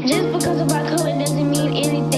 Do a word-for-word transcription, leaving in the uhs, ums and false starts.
Just because of our color doesn't mean anything.